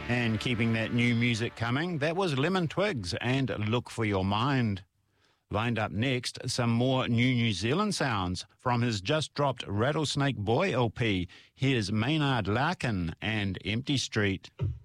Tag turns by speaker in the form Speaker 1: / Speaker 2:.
Speaker 1: And keeping that new music coming, that was Lemon Twigs and Look for Your Mind. Lined up next, some more New Zealand sounds from his just-dropped Rattlesnake Boy LP. Here's Maynard Larkin and Empty Street.